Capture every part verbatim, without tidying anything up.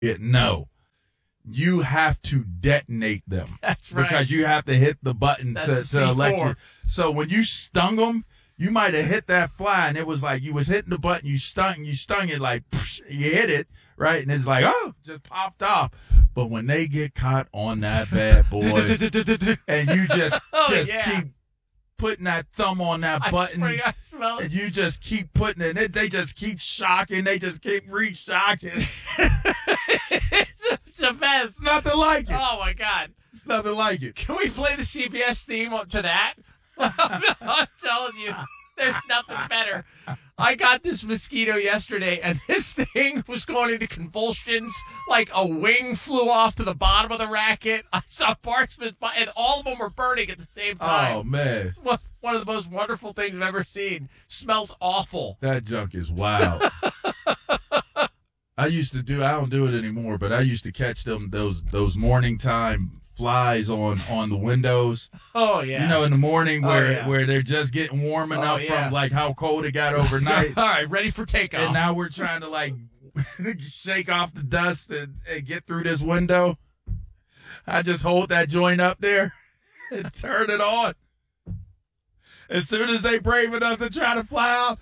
it. No. You have to detonate them. That's right. Because you have to hit the button That's to, to elect. So when you stung them, you might have hit that fly, and it was like you was hitting the button, you stung, you stung it like, psh, you hit it, right? And it's like, oh, just popped off. But when they get caught on that bad boy, and you just, oh, just yeah. keep putting that thumb on that I button, spring, I smell it. and you just keep putting it, and they just keep shocking, they just keep re-shocking. it's, a, it's a mess. It's nothing like it. Oh, my God. It's nothing like it. Can we play the C B S theme up to that? I'm telling you, there's nothing better. I got this mosquito yesterday, and this thing was going into convulsions. Like a wing flew off to the bottom of the racket. I saw parchment, and all of them were burning at the same time. Oh, man. It's one one of the most wonderful things I've ever seen. Smells awful. That junk is wild. I used to do, I don't do it anymore, but I used to catch them, those those morning time flies on, on the windows. Oh, yeah. You know, in the morning where, oh, yeah. where they're just getting warm enough oh, yeah. from, like, how cold it got overnight. All right, ready for takeoff. And now we're trying to, like, shake off the dust and, and get through this window. I just hold that joint up there and turn it on. As soon as they brave enough to try to fly out,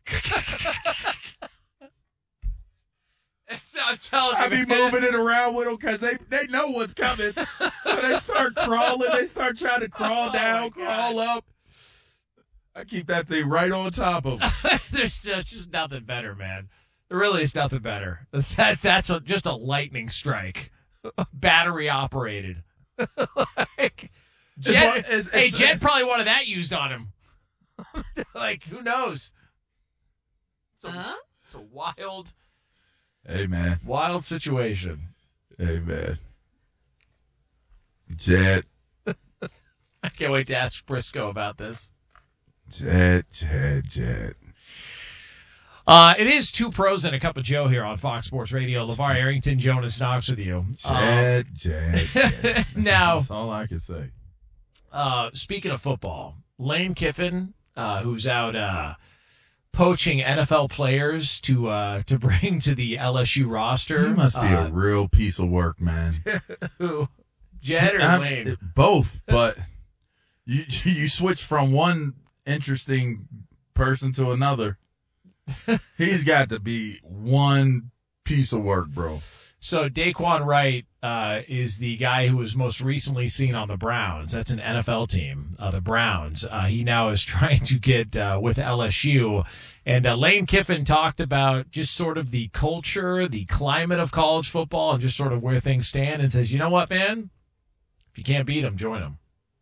So I'm telling you, I be man. moving it around with them because they, they know what's coming. So they start crawling. They start trying to crawl Oh, down, my crawl up. I keep that thing right on top of them. There's just, just nothing better, man. There really is nothing better. That That's a, just a lightning strike. Battery operated. like, Jet, It's, it's, hey, it's, Jet probably wanted that used on him. like, who knows? It's a, Huh? it's a wild... Hey, man. Wild situation. Hey, man. Jet. I can't wait to ask Briscoe about this. Jet, Jet, Jet. Uh, it is Two Pros and a Cup of Joe here on Fox Sports Radio. LeVar Arrington, Jonas Knox with you. Jet, um, Jet, Jet. That's, now, that's all I can say. Uh, speaking of football, Lane Kiffin, uh, who's out uh, poaching N F L players to uh, to bring to the L S U roster. He must be uh, a real piece of work, man. Who? Jed or I'm- Lane? Both, but you you switch from one interesting person to another. He's got to be one piece of work, bro. So Daquan Wright uh, is the guy who was most recently seen on the Browns. That's an N F L team, uh, the Browns. Uh, he now is trying to get uh, with L S U. And uh, Lane Kiffin talked about just sort of the culture, the climate of college football, and just sort of where things stand, and says, you know what, man? If you can't beat them, join them.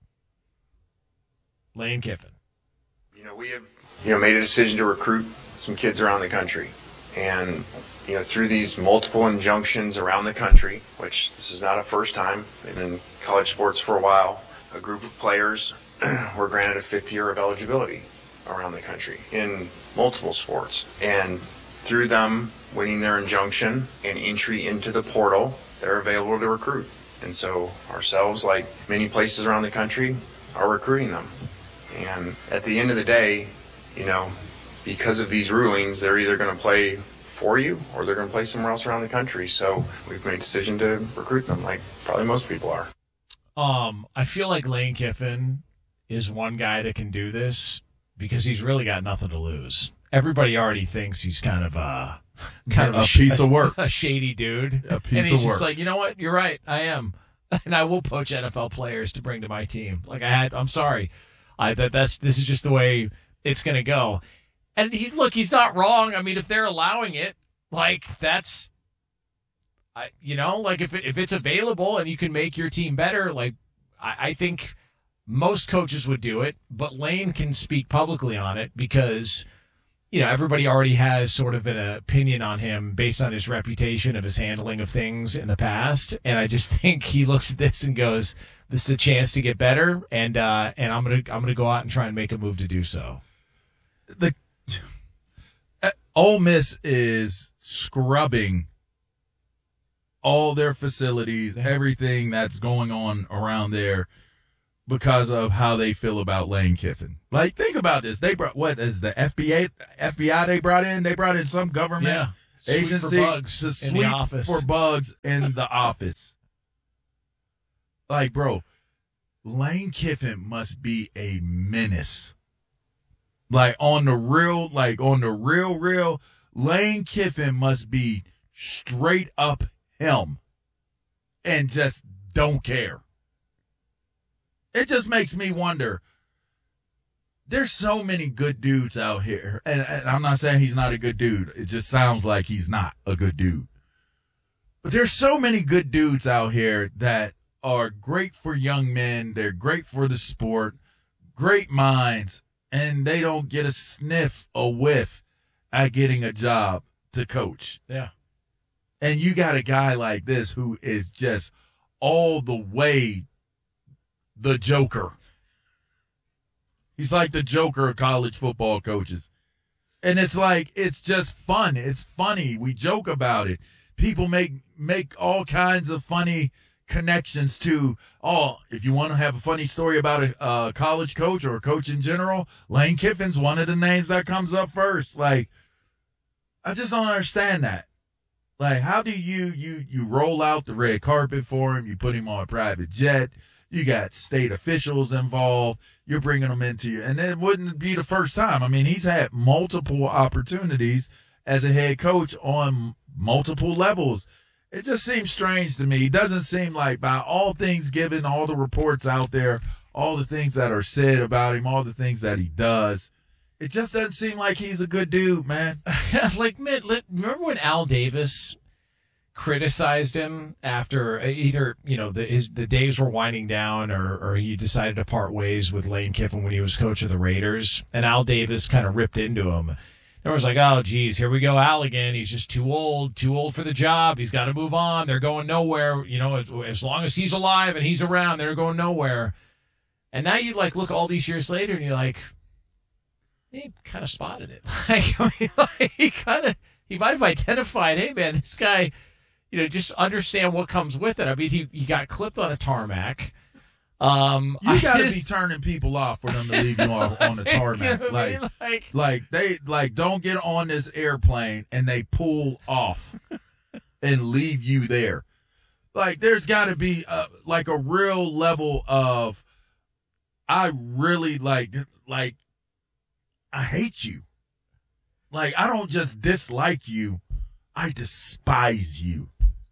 Lane Kiffin. You know, we have, you know, made a decision to recruit some kids around the country. And, you know, through these multiple injunctions around the country, which this is not a first time, they've been in college sports for a while, a group of players were granted a fifth year of eligibility around the country in multiple sports. And through them winning their injunction and entry into the portal, they're available to recruit. And so ourselves, like many places around the country, are recruiting them. And at the end of the day, you know, because of these rulings, they're either going to play for you or they're going to play somewhere else around the country. So we've made a decision to recruit them, like probably most people are. Um, I feel like Lane Kiffin is one guy that can do this because he's really got nothing to lose. Everybody already thinks he's kind of a kind of A sh- piece of work. a shady dude. A piece and he's of work. just like, you know what? You're right. I am, and I will poach N F L players to bring to my team. Like I had, I'm sorry, I that that's this is just the way it's going to go. And he's look, he's not wrong. I mean, if they're allowing it, like that's, I you know, like if if it's available and you can make your team better, like I, I think most coaches would do it. But Lane can speak publicly on it because, you know, everybody already has sort of an opinion on him based on his reputation of his handling of things in the past. And I just think he looks at this and goes, "This is a chance to get better," and uh, and I'm gonna I'm gonna go out and try and make a move to do so. The Ole Miss is scrubbing all their facilities, everything that's going on around there because of how they feel about Lane Kiffin. Like, think about this. They brought, what is the F B I, F B I they brought in? They brought in some government, Yeah. Sweep agency for bugs to in sweep the office. for bugs in the office. Like, bro, Lane Kiffin must be a menace. Like, on the real, like, on the real, real, Lane Kiffin must be straight up him and just don't care. It just makes me wonder. There's so many good dudes out here, and, and I'm not saying he's not a good dude. It just sounds like he's not a good dude. But there's so many good dudes out here that are great for young men. They're great for the sport, great minds, and they don't get a sniff, a whiff at getting a job to coach. Yeah. And you got a guy like this who is just all the way the Joker. He's like the Joker of college football coaches. And it's like, it's just fun. It's funny. We joke about it. People make make all kinds of funny connections to, oh, if you want to have a funny story about a, a college coach or a coach in general, Lane Kiffin's one of the names that comes up first. Like, I just don't understand that. Like, how do you, you, you roll out the red carpet for him? You put him on a private jet. You got state officials involved. You're bringing them into you. And it wouldn't be the first time. I mean, he's had multiple opportunities as a head coach on multiple levels. It just seems strange to me. It doesn't seem like, by all things given, all the reports out there, all the things that are said about him, all the things that he does, it just doesn't seem like he's a good dude, man. Like, man, remember when Al Davis criticized him after either, you know, the his, the days were winding down, or, or he decided to part ways with Lane Kiffin when he was coach of the Raiders, and Al Davis kind of ripped into him. Everyone's like, oh, geez, here we go, Al again. He's just too old, too old for the job. He's got to move on. They're going nowhere. You know, as, as long as he's alive and he's around, they're going nowhere. And now you, like, look all these years later, and you're like, he kind of spotted it. Like, he kind of, he might have identified, hey, man, this guy, you know, just understand what comes with it. I mean, he, he got clipped on a tarmac. Um, you got to just, be turning people off for them to leave you on, on the tarmac. You know like, I mean? like, like they like don't get on this airplane and they pull off and leave you there. Like, there's got to be a, like a real level of, I really like like I hate you. Like, I don't just dislike you, I despise you.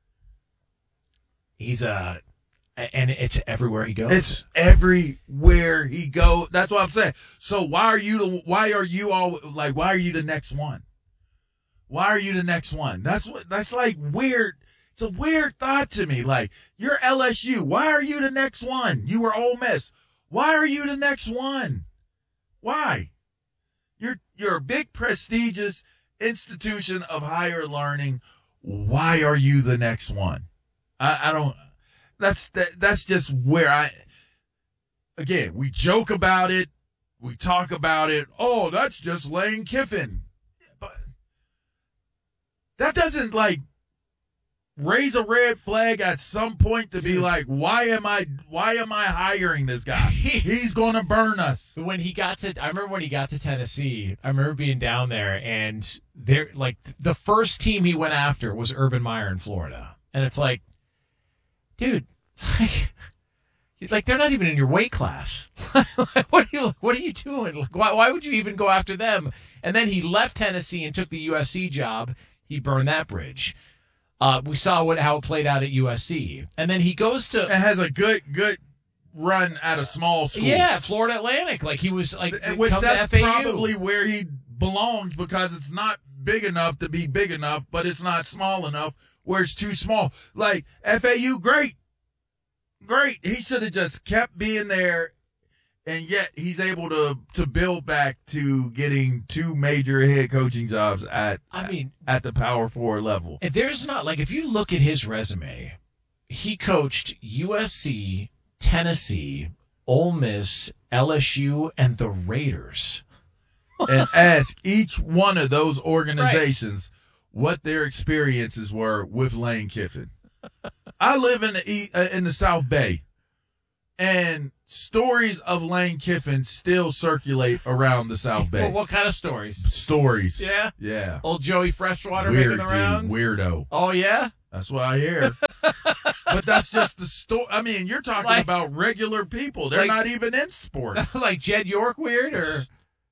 He's a, and it's everywhere he goes. It's everywhere he goes. That's what I'm saying. So why are you the, why are you all like, why are you the next one? Why are you the next one? That's what, that's like weird. It's a weird thought to me. Like, you're L S U. Why are you the next one? You were Ole Miss. Why are you the next one? Why? You're, you're a big, prestigious institution of higher learning. Why are you the next one? I, I don't, that's, that, that's just where I, again, we joke about it. We talk about it. Oh, that's just Lane Kiffin. But that doesn't, like, raise a red flag at some point to be like, why am I, why am I hiring this guy? He's going to burn us. When he got to, I remember when he got to Tennessee, I remember being down there, and there, like, the first team he went after was Urban Meyer in Florida. And it's like, dude, like, like they're not even in your weight class. what are you, what are you doing? Like, why, why would you even go after them? And then he left Tennessee and took the U S C job. He burned that bridge. Uh, we saw what how it played out at U S C, and then he goes to. It has a good good run at a small school. Yeah, Florida Atlantic. Like, he was like, which come that's to F A U. probably where he belongs, because it's not big enough to be big enough, but it's not small enough where it's too small. Like, F A U, great, great. He should have just kept being there. And yet he's able to, to build back to getting two major head coaching jobs at I mean, at the Power Four level. If there's not, like, if you look at his resume, he coached U S C, Tennessee, Ole Miss, L S U, and the Raiders. And ask each one of those organizations right. what their experiences were with Lane Kiffin. I live in the uh, in the South Bay. And stories of Lane Kiffin still circulate around the South Bay. Well, what kind of stories? Stories. Yeah? Yeah. Old Joey Freshwater Weird making the dude, rounds? weirdo. Oh, yeah? That's what I hear. But that's just the story. I mean, you're talking Like- about regular people. They're like- not even in sports. Like Jed York weird, or?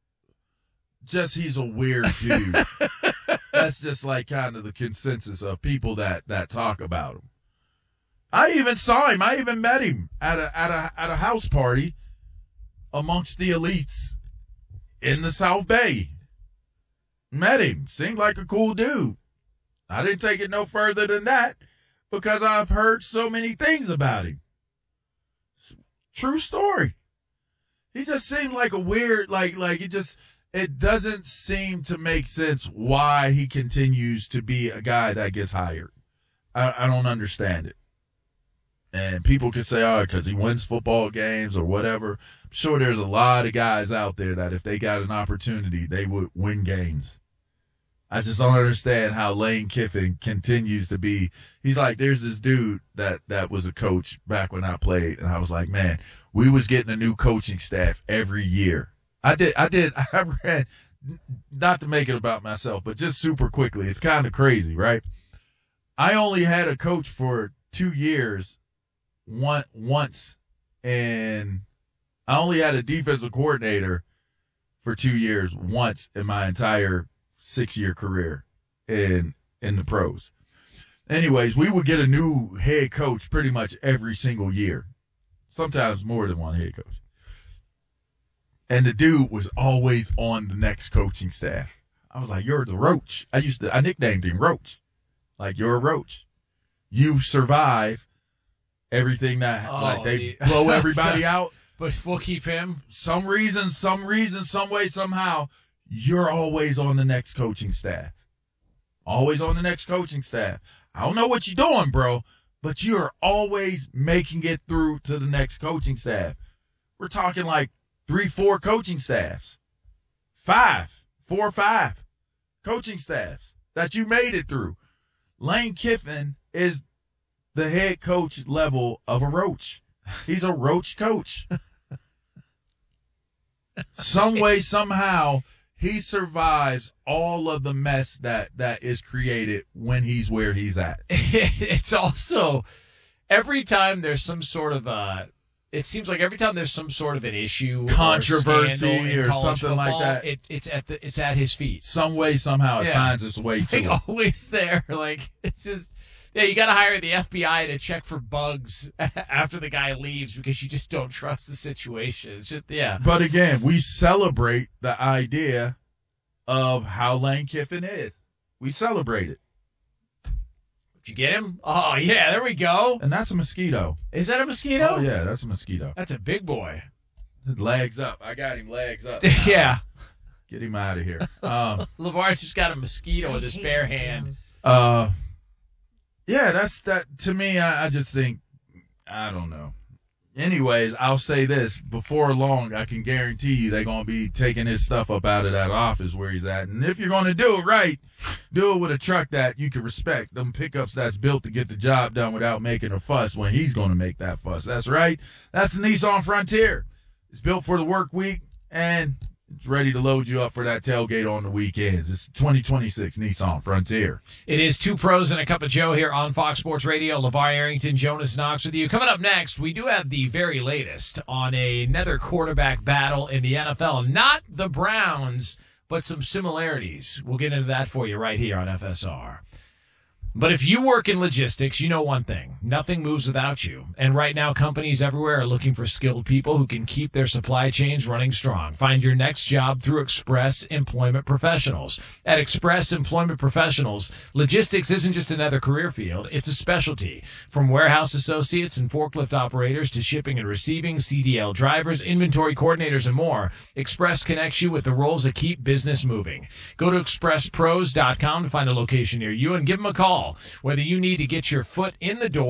Just he's a weird dude. That's just like kind of the consensus of people that, that talk about him. I even saw him. I even met him at a at a at a house party amongst the elites in the South Bay. Met him. Seemed like a cool dude. I didn't take it no further than that because I've heard so many things about him. True story. He just seemed like a weird, like, like it just, it doesn't seem to make sense why he continues to be a guy that gets hired. I, I don't understand it. And people could say, oh, because he wins football games or whatever. I'm sure there's a lot of guys out there that if they got an opportunity, they would win games. I just don't understand how Lane Kiffin continues to be. He's like, there's this dude that, that was a coach back when I played. And I was like, man, we was getting a new coaching staff every year. I did, I did, I read, not to make it about myself, but just super quickly. It's kind of crazy, right? I only had a coach for two years. One once, and I only had a defensive coordinator for two years once in my entire six-year career in in the pros. Anyways, we would get a new head coach pretty much every single year, sometimes more than one head coach. And the dude was always on the next coaching staff. I was like, "You're the Roach." I used to, I nicknamed him Roach, like you're a Roach. You survive. Everything that, Oh, like, they the- blow everybody out. But we'll keep him. Some reason, some reason, some way, somehow, you're always on the next coaching staff. Always on the next coaching staff. I don't know what you're doing, bro, but you're always making it through to the next coaching staff. We're talking like three, four coaching staffs. Five, four or five coaching staffs that you made it through. Lane Kiffin is the head coach level of a Roach. He's a Roach coach. Some way, somehow, he survives all of the mess that, that is created when he's where he's at. It's also, every time there's some sort of a, it seems like every time there's some sort of an issue, Controversy or, scandal in or college something like football, that. It, it's at the, it's at his feet. Some way, somehow, it Yeah. finds its way to Like, him. always there. Like, it's just, yeah, you got to hire the F B I to check for bugs after the guy leaves because you just don't trust the situation. It's just, yeah. But again, we celebrate the idea of how Lane Kiffin is. We celebrate it. Did you get him? Oh, yeah, there we go. And that's a mosquito. Is that a mosquito? Oh, yeah, that's a mosquito. That's a big boy. Legs up. I got him legs up. Yeah. Get him out of here. Um, LeVar just got a mosquito with I his hate bare hand. mosquitoes. uh, yeah, that's that. To me, I, I just think, I don't know. Anyways, I'll say this. Before long, I can guarantee you they're going to be taking his stuff up out of that office where he's at. And if you're going to do it right, do it with a truck that you can respect. Them pickups that's built to get the job done without making a fuss when he's going to make that fuss. That's right. That's the Nissan Frontier. It's built for the work week, and it's ready to load you up for that tailgate on the weekends. It's twenty twenty-six Nissan Frontier. It is Two Pros and a Cup of Joe here on Fox Sports Radio. LeVar Arrington, Jonas Knox with you. Coming up next, we do have the very latest on another quarterback battle in the N F L. Not the Browns, but some similarities. We'll get into that for you right here on F S R. But if you work in logistics, you know one thing. Nothing moves without you. And right now, companies everywhere are looking for skilled people who can keep their supply chains running strong. Find your next job through Express Employment Professionals. At Express Employment Professionals, logistics isn't just another career field, it's a specialty. From warehouse associates and forklift operators to shipping and receiving, C D L drivers, inventory coordinators, and more, Express connects you with the roles that keep business moving. Go to express pros dot com to find a location near you and give them a call. Whether you need to get your foot in the door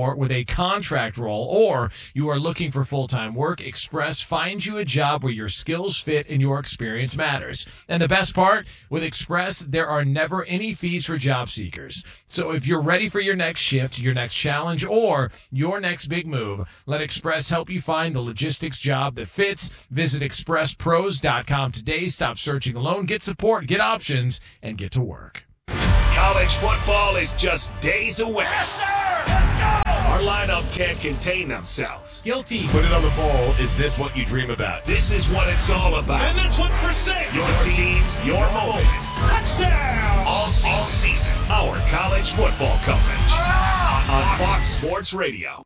support with a contract role, or you are looking for full-time work, Express finds you a job where your skills fit and your experience matters. And the best part, with Express, there are never any fees for job seekers. So if you're ready for your next shift, your next challenge, or your next big move, let Express help you find the logistics job that fits. Visit express pros dot com today. Stop searching alone. Get support, get options, and get to work. College football is just days away. Yes, sir! Let's go! Our lineup can't contain themselves. Guilty. Put it on the bowl. Is this what you dream about? This is what it's all about. And this one's for six. Your teams, your moments. Touchdown! All season. All season. Our college football coverage on Fox Sports Radio.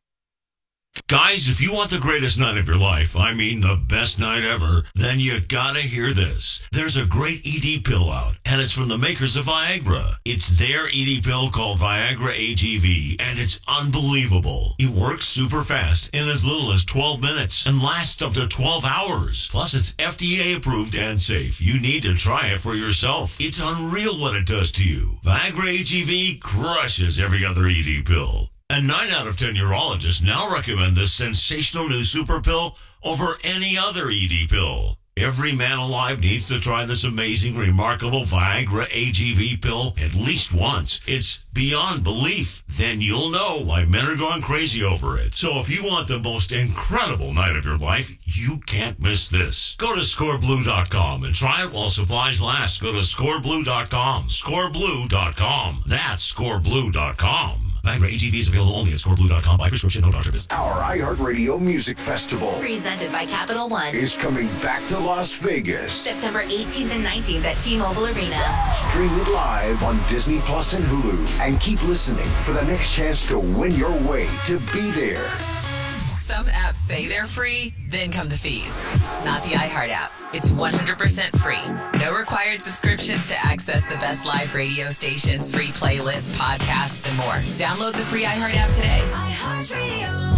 Guys, if you want the greatest night of your life, I mean the best night ever, then you gotta hear this. There's a great E D pill out, and it's from the makers of Viagra. It's their E D pill called Viagra A G V, and it's unbelievable. It works super fast in as little as twelve minutes and lasts up to twelve hours. Plus, it's F D A approved and safe. You need to try it for yourself. It's unreal what it does to you. Viagra A G V crushes every other E D pill. And nine out of ten urologists now recommend this sensational new super pill over any other E D pill. Every man alive needs to try this amazing, remarkable Viagra A G V pill at least once. It's beyond belief. Then you'll know why men are going crazy over it. So if you want the most incredible night of your life, you can't miss this. Go to score blue dot com and try it while supplies last. Go to score blue dot com. score blue dot com. That's score blue dot com. Viagra A G V is available only at score blue dot com by prescription, no doctor visit. Our iHeartRadio Music Festival, presented by Capital One, is coming back to Las Vegas. September eighteenth and nineteenth at T-Mobile Arena. Stream it live on Disney Plus and Hulu. And keep listening for the next chance to win your way to be there. Some apps say they're free, then come the fees. Not the iHeart app. It's one hundred percent free. No required subscriptions to access the best live radio stations, free playlists, podcasts, and more. Download the free iHeart app today. iHeartRadio.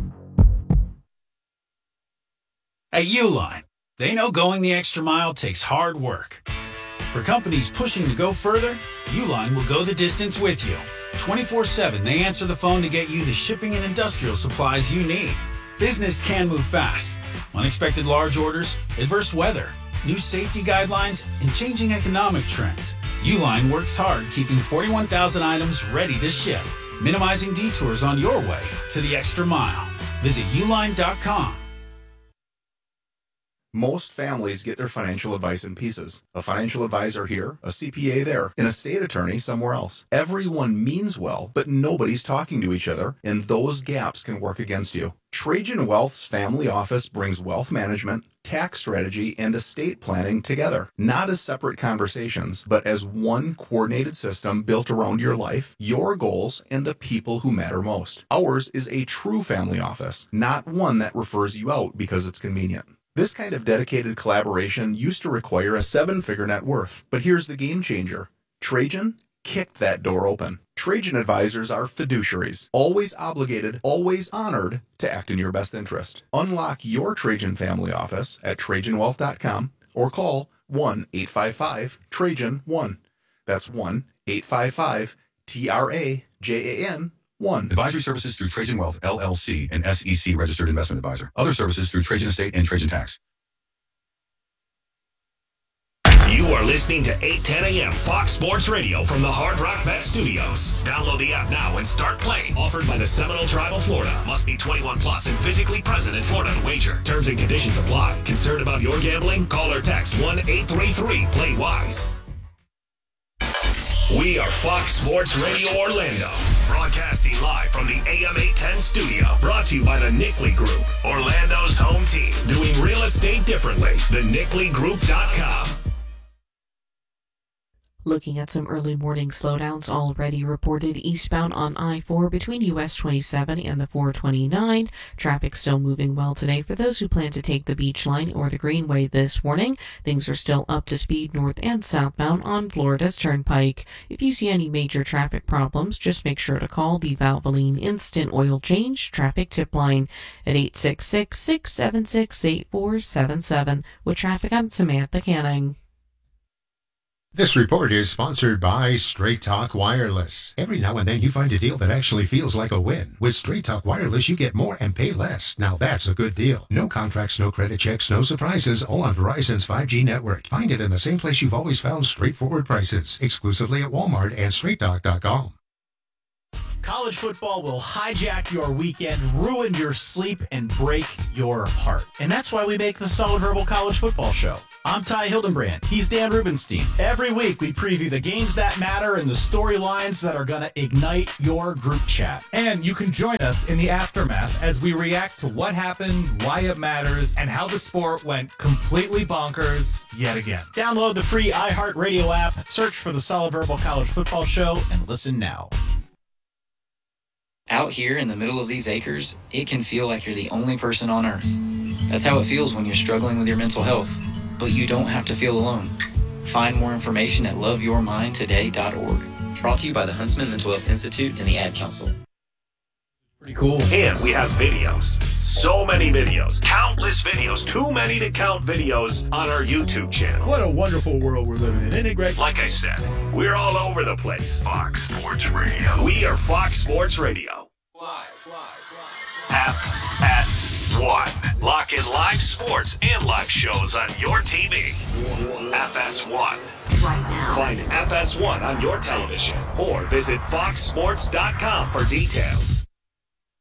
At Uline, they know going the extra mile takes hard work. For companies pushing to go further, Uline will go the distance with you. twenty-four seven, they answer the phone to get you the shipping and industrial supplies you need. Business can move fast. Unexpected large orders, adverse weather, new safety guidelines, and changing economic trends. Uline works hard keeping forty-one thousand items ready to ship, minimizing detours on your way to the extra mile. Visit uline dot com. Most families get their financial advice in pieces. A financial advisor here, a C P A there, and a state attorney somewhere else. Everyone means well, but nobody's talking to each other, and those gaps can work against you. Trajan Wealth's family office brings wealth management, tax strategy, and estate planning together, not as separate conversations, but as one coordinated system built around your life, your goals, and the people who matter most. Ours is a true family office, not one that refers you out because it's convenient. This kind of dedicated collaboration used to require a seven-figure net worth, but here's the game changer. Trajan kicked that door open. Trajan advisors are fiduciaries, always obligated, always honored to act in your best interest. Unlock your Trajan family office at trajan wealth dot com or call one eight five five Trajan one. That's one eight five five T R A J A N one. Advisory services through Trajan Wealth, L L C, an S E C registered investment advisor. Other services through Trajan Estate and Trajan Tax. You are listening to eight ten a.m. Fox Sports Radio from the Hard Rock Bet Studios. Download the app now and start playing. Offered by the Seminole Tribe of Florida. Must be twenty-one plus and physically present in Florida to wager. Terms and conditions apply. Concerned about your gambling? Call or text one eight three three play wise. We are Fox Sports Radio Orlando, broadcasting live from the A M eight ten studio. Brought to you by the Nickley Group, Orlando's home team. Doing real estate differently. the nickley group dot com. Looking at some early morning slowdowns already reported eastbound on I four between U S twenty-seven and the four twenty-nine. Traffic still moving well today for those who plan to take the Beach Line or the Greenway this morning. Things are still up to speed north and southbound on Florida's Turnpike. If you see any major traffic problems, just make sure to call the Valvoline Instant Oil Change Traffic Tip Line at eight six six, six seven six, eight four seven seven. With traffic, I'm Samantha Canning. This report is sponsored by Straight Talk Wireless. Every now and then you find a deal that actually feels like a win. With Straight Talk Wireless, you get more and pay less. Now that's a good deal. No contracts, no credit checks, no surprises, all on Verizon's five G network. Find it in the same place you've always found straightforward prices, exclusively at Walmart and straight talk dot com. College football will hijack your weekend, ruin your sleep, and break your heart. And that's why we make the Solid Verbal College Football Show. I'm Ty Hildenbrand. He's Dan Rubenstein. Every week we preview the games that matter and the storylines that are going to ignite your group chat. And you can join us in the aftermath as we react to what happened, why it matters, and how the sport went completely bonkers yet again. Download the free iHeartRadio app, search for the Solid Verbal College Football Show, and listen now. Out here in the middle of these acres, it can feel like you're the only person on earth. That's how it feels when you're struggling with your mental health. But you don't have to feel alone. Find more information at love your mind today dot org. Brought to you by the Huntsman Mental Health Institute and the Ad Council. Pretty cool. And we have videos. So many videos. Countless videos. Too many to count videos on our YouTube channel. What a wonderful world we're living in, isn't it, Greg? Like I said, we're all over the place. Fox Sports Radio. We are Fox Sports Radio. Live, live, live. F S one. Lock in live sports and live shows on your T V. F S one. Right now. Find F S one on your television or visit fox sports dot com for details.